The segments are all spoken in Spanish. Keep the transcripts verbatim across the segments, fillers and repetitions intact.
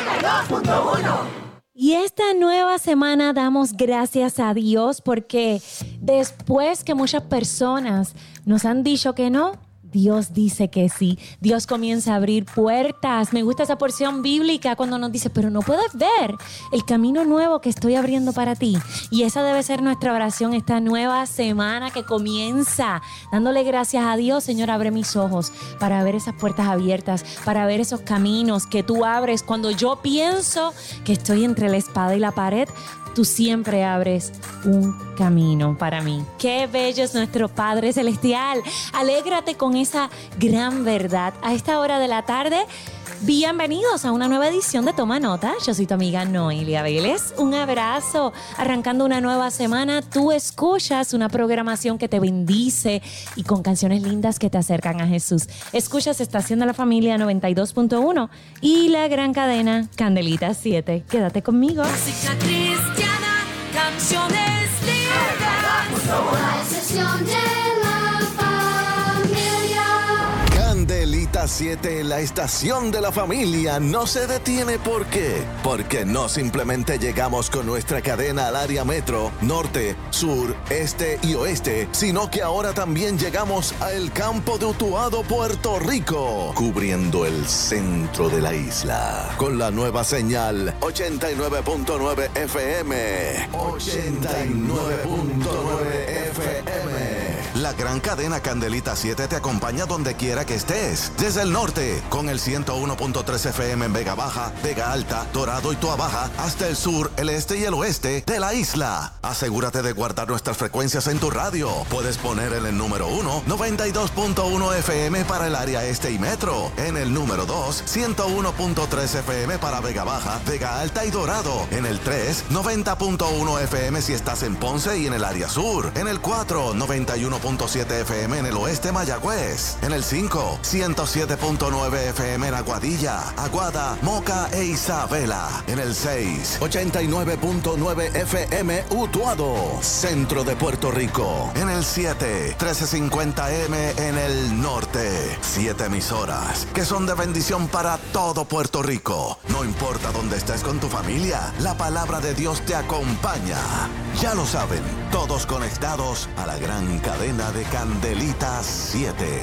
y dos punto uno. Y esta nueva semana damos gracias a Dios porque después que muchas personas nos han dicho que no, Dios dice que sí. Dios comienza a abrir puertas. Me gusta esa porción bíblica cuando nos dice, pero no puedes ver el camino nuevo que estoy abriendo para ti. Y esa debe ser nuestra oración esta nueva semana que comienza. Dándole gracias a Dios, Señor, abre mis ojos para ver esas puertas abiertas, para ver esos caminos que tú abres. Cuando yo pienso que estoy entre la espada y la pared, tú siempre abres un camino para mí. Qué bello es nuestro Padre Celestial. Alégrate con esa gran verdad. A esta hora de la tarde, bienvenidos a una nueva edición de Toma Nota. Yo soy tu amiga Noelia Vélez. Un abrazo. Arrancando una nueva semana, tú escuchas una programación que te bendice y con canciones lindas que te acercan a Jesús. Escuchas Estación de la Familia noventa y dos punto uno y la gran cadena Candelita siete. Quédate conmigo. Música cristiana, canciones lindas. La excepción de la familia. Candelita siete, la estación de la familia, no se detiene. ¿Por qué? Porque no simplemente llegamos con nuestra cadena al área metro, norte, sur, este y oeste, sino que ahora también llegamos al campo de Utuado, Puerto Rico, cubriendo el centro de la isla, con la nueva señal ochenta y nueve punto nueve F M. ochenta y nueve punto nueve F M. La gran cadena Candelita siete te acompaña donde quiera que estés. Desde el norte, con el ciento uno punto tres F M en Vega Baja, Vega Alta, Dorado y Toa Baja, hasta el sur, el este y el oeste de la isla. Asegúrate de guardar nuestras frecuencias en tu radio. Puedes poner en el número uno, noventa y dos punto uno F M para el área este y metro. En el número dos, ciento uno punto tres F M para Vega Baja, Vega Alta y Dorado. En el tres, noventa punto uno F M si estás en Ponce y en el área sur. En el cuatro, noventa y uno punto siete F M en el oeste Mayagüez. En el cinco, ciento siete punto nueve F M en Aguadilla, Aguada, Moca e Isabela. En el seis, ochenta y nueve punto nueve F M Utuado, centro de Puerto Rico. En el siete, trece cincuenta M en el norte. Siete emisoras que son de bendición para todo Puerto Rico. No importa dónde estés con tu familia, la palabra de Dios te acompaña. Ya lo saben, todos conectados a la gran cadena de Candelita siete.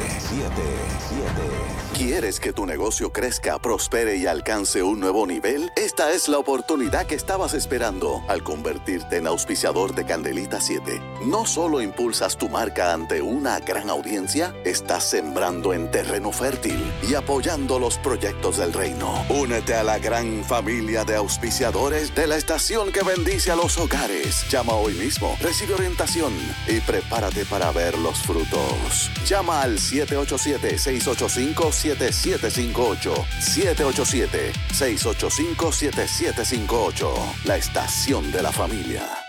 ¿Quieres que tu negocio crezca, prospere y alcance un nuevo nivel? Esta es la oportunidad que estabas esperando al convertirte en auspiciador de Candelita siete. No solo impulsas tu marca ante una gran audiencia, estás sembrando en terreno fértil y apoyando los proyectos del reino. Únete a la gran familia de auspiciadores de la estación que bendice a los hogares. Llama hoy mismo, recibe orientación y prepárate para ver los frutos. Llama al siete ocho siete, seis ocho cinco, siete siete cinco ocho. siete ocho siete, seis ocho cinco, siete siete cinco ocho. La estación de la familia.